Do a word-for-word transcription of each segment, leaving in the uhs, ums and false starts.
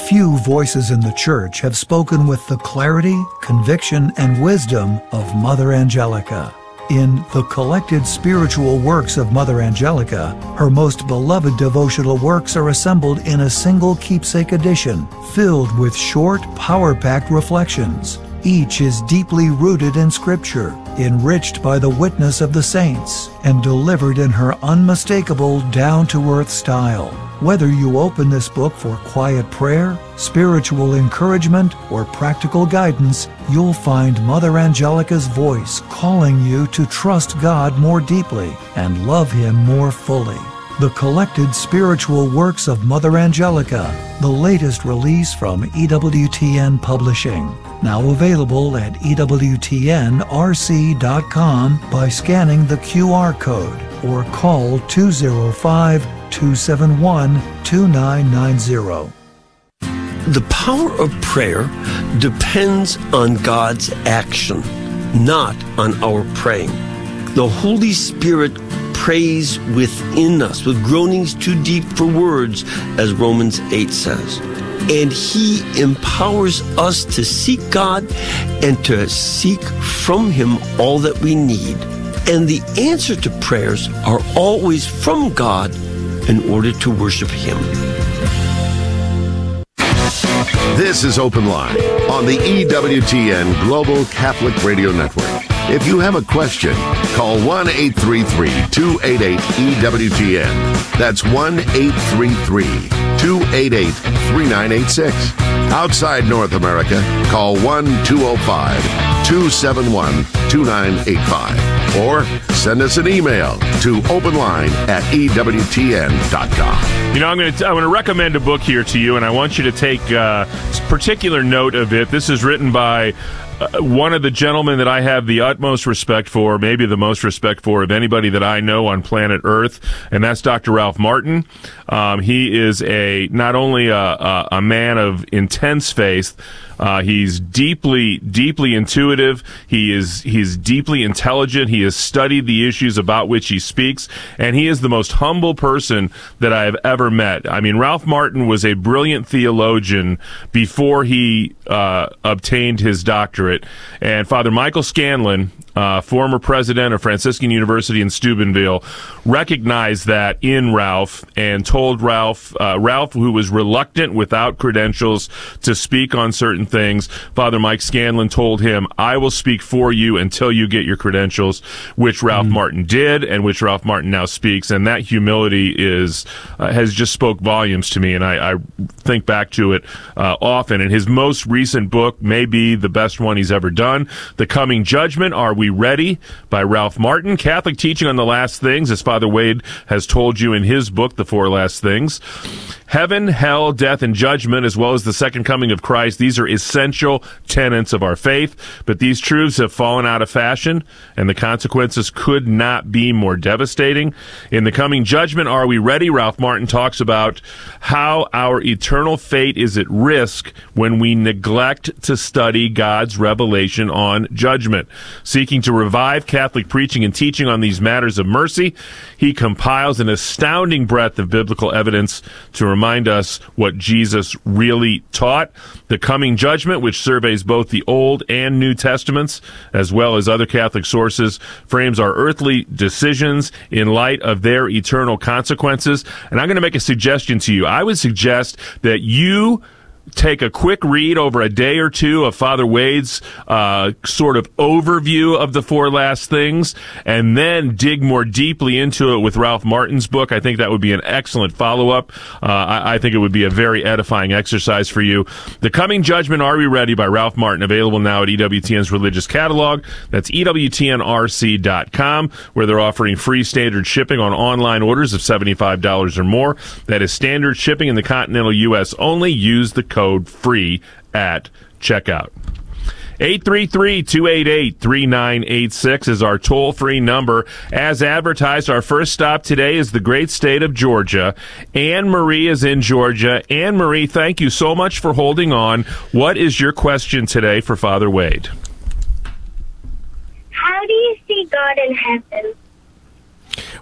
Few voices in the church have spoken with the clarity, conviction, and wisdom of Mother Angelica. In the collected spiritual works of Mother Angelica, her most beloved devotional works are assembled in a single keepsake edition, filled with short, power-packed reflections. Each is deeply rooted in Scripture, enriched by the witness of the saints, and delivered in her unmistakable, down-to-earth style. Whether you open this book for quiet prayer, spiritual encouragement, or practical guidance, you'll find Mother Angelica's voice calling you to trust God more deeply and love Him more fully. The collected spiritual works of Mother Angelica, the latest release from E W T N Publishing. Now available at E W T N R C dot com by scanning the Q R code or call two oh five, two seven one, two nine nine zero. The power of prayer depends on God's action, not on our praying. The Holy Spirit prays within us with groanings too deep for words, as Romans eight says. And He empowers us to seek God and to seek from Him all that we need. And the answer to prayers are always from God in order to worship Him. This is Open Line on the E W T N Global Catholic Radio Network. If you have a question, call one eight three three, two eight eight, E W T N. That's one eight three three, two eight eight, three nine eight six. Outside North America, call one two oh five, two seven one, two nine eight five. Or send us an email to openline at E W T N dot com. You know, I'm going to I'm going to recommend a book here to you, and I want you to take uh, particular note of it. This is written by Uh, one of the gentlemen that I have the utmost respect for, maybe the most respect for of anybody that I know on planet Earth, and that's Doctor Ralph Martin. Um, he is a not only a, a, a man of intense faith, uh, he's deeply, deeply intuitive. He is he's deeply intelligent. He has studied the issues about which he speaks, and he is the most humble person that I have ever met. I mean, Ralph Martin was a brilliant theologian before he uh, obtained his doctorate. And Father Michael Scanlon, uh, former president of Franciscan University in Steubenville, recognized that in Ralph and told Ralph, uh, Ralph, who was reluctant without credentials to speak on certain things, Father Mike Scanlon told him, I will speak for you until you get your credentials, which Ralph mm-hmm. Martin did, and which Ralph Martin now speaks. And that humility is uh, has just spoke volumes to me, and I, I think back to it uh, often. And his most recent book may be the best one he's ever done, The Coming Judgment, Are We Ready? By Ralph Martin. Catholic teaching on the last things, as Father Wade has told you in his book, The Four Last Things. Heaven, hell, death, and judgment, as well as the second coming of Christ, these are essential tenets of our faith, but these truths have fallen out of fashion, and the consequences could not be more devastating. In The Coming Judgment, Are We Ready? Ralph Martin talks about how our eternal fate is at risk when we neglect to study God's revelation on judgment. Seeking to revive Catholic preaching and teaching on these matters of mercy, he compiles an astounding breadth of biblical evidence to remind us what Jesus really taught. The Coming Judgment, which surveys both the Old and New Testaments, as well as other Catholic sources, frames our earthly decisions in light of their eternal consequences. And I'm going to make a suggestion to you. I would suggest that you take a quick read over a day or two of Father Wade's uh, sort of overview of the four last things, and then dig more deeply into it with Ralph Martin's book. I think that would be an excellent follow-up. Uh, I, I think it would be a very edifying exercise for you. The Coming Judgment, Are We Ready? By Ralph Martin, available now at E W T N's Religious Catalog. That's E W T N R C dot com, where they're offering free standard shipping on online orders of seventy-five dollars or more. That is standard shipping in the continental U S only. Use the code FREE at checkout. eight three three, two eight eight, three nine eight six is our toll-free number. As advertised, our first stop today is the great state of Georgia. Anne Marie is in Georgia. Anne Marie, thank you so much for holding on. What is your question today for Father Wade? How do you see God in heaven?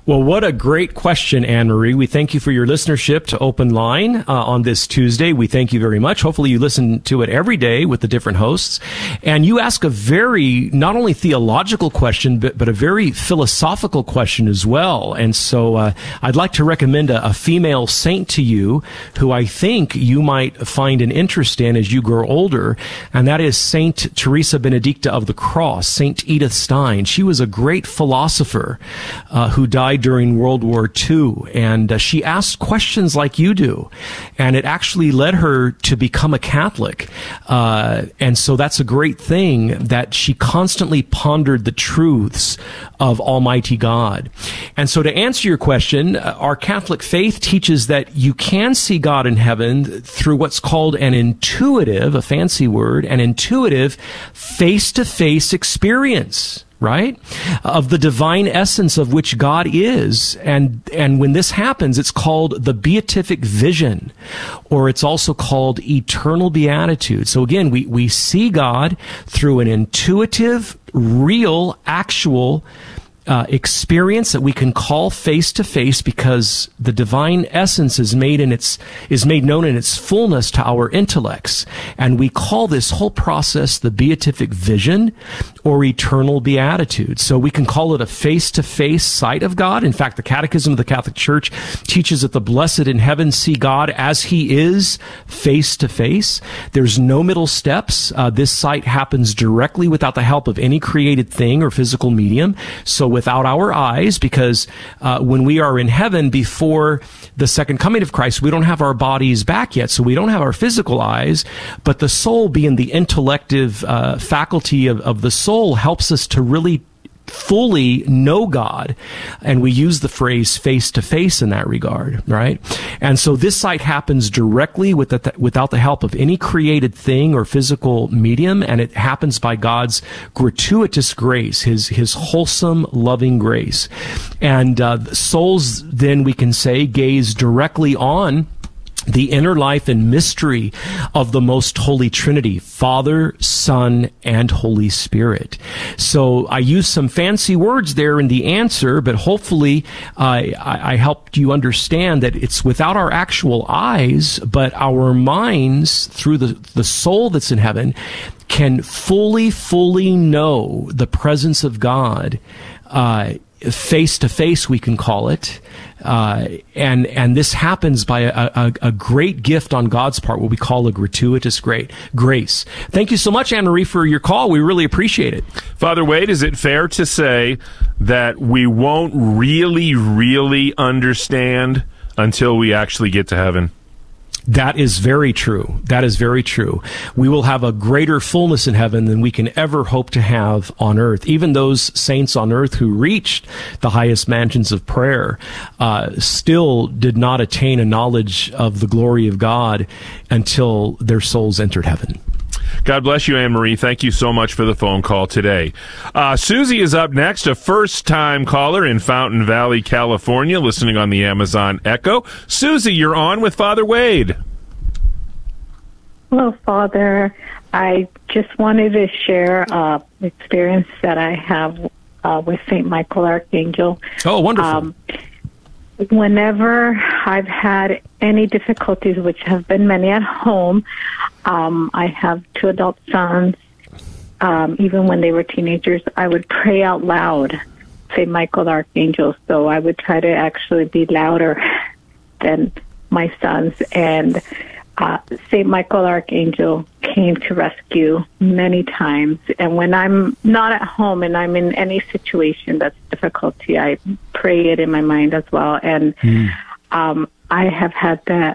Well, what a great question, Anne-Marie. We thank you for your listenership to Open Line uh, on this Tuesday. We thank you very much. Hopefully you listen to it every day with the different hosts. And you ask a very, not only theological question, but, but a very philosophical question as well. And so uh, I'd like to recommend a, a female saint to you who I think you might find an interest in as you grow older, and that is Saint Teresa Benedicta of the Cross, Saint Edith Stein. She was a great philosopher uh, who died during World War Two, and uh, she asked questions like you do, and it actually led her to become a Catholic. Uh, and so that's a great thing, that she constantly pondered the truths of Almighty God. And so to answer your question, uh, our Catholic faith teaches that you can see God in heaven through what's called an intuitive, a fancy word, an intuitive face-to-face experience, right? Of the divine essence of which God is. And, and when this happens, it's called the beatific vision, or it's also called eternal beatitude. So again, we, we see God through an intuitive, real, actual Uh, experience that we can call face to face, because the divine essence is made in its is made known in its fullness to our intellects, and we call this whole process the beatific vision or eternal beatitude. So we can call it a face to face sight of God. In fact, the Catechism of the Catholic Church teaches that the blessed in heaven see God as He is, face to face. There's no middle steps. Uh, this sight happens directly without the help of any created thing or physical medium. So without our eyes, because uh, when we are in heaven before the second coming of Christ, we don't have our bodies back yet, so we don't have our physical eyes, but the soul, being the intellective uh, faculty of, of the soul, helps us to really fully know God, and we use the phrase face to face in that regard, right? And so this sight happens directly with the, without the help of any created thing or physical medium, and it happens by God's gratuitous grace, his his wholesome, loving grace. And uh, souls, then we can say, gaze directly on the inner life and mystery of the most holy Trinity, Father, Son, and Holy Spirit. So I used some fancy words there in the answer, but hopefully uh, I, I helped you understand that it's without our actual eyes, but our minds, through the, the soul that's in heaven, can fully, fully know the presence of God, uh, face to face, we can call it. Uh, and and this happens by a, a, a great gift on God's part, what we call a gratuitous great grace. Thank you so much, Anne-Marie, for your call. We really appreciate it. Father Wade, is it fair to say that we won't really, really understand until we actually get to heaven? That is very true. That is very true. We will have a greater fullness in heaven than we can ever hope to have on earth. Even those saints on earth who reached the highest mansions of prayer uh, still did not attain a knowledge of the glory of God until their souls entered heaven. God bless you, Anne-Marie. Thank you so much for the phone call today. Uh, Susie is up next, a first-time caller in Fountain Valley, California, listening on the Amazon Echo. Susie, you're on with Father Wade. Hello, Father. I just wanted to share uh, an experience that I have uh, with Saint Michael Archangel. Oh, wonderful. Um, whenever I've had any difficulties, which have been many at home, um, I have two adult sons. Um, even when they were teenagers, I would pray out loud, Saint Michael Archangel. So I would try to actually be louder than my sons. And uh, Saint Michael Archangel came to rescue many times. And when I'm not at home and I'm in any situation that's difficulty, I pray it in my mind as well. And mm. um, I have had that.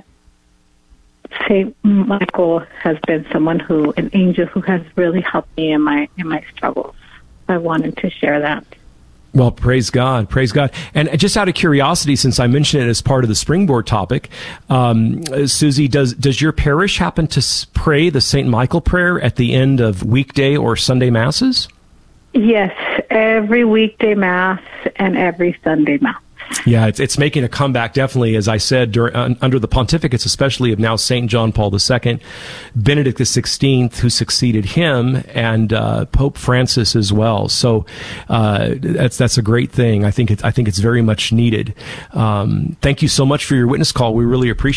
Saint Michael has been someone who, an angel who has really helped me in my in my struggles. I wanted to share that. Well, praise God, praise God. And just out of curiosity, since I mentioned it as part of the springboard topic, um, Susie, does does your parish happen to pray the Saint Michael prayer at the end of weekday or Sunday masses? Yes, every weekday mass and every Sunday mass. Yeah, it's, it's making a comeback, definitely, as I said, dur- un, under the pontificates, especially of now Saint John Paul the Second, Benedict the Sixteenth, who succeeded him, and uh, Pope Francis as well. So uh, that's that's a great thing. I think it, I think it's very much needed. Um, thank you so much for your witness call. We really appreciate it.